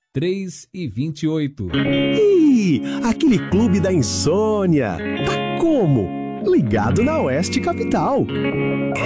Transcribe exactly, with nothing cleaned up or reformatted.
três e vinte e oito. Ih, aquele clube da insônia. Tá como? Ligado na Oeste Capital.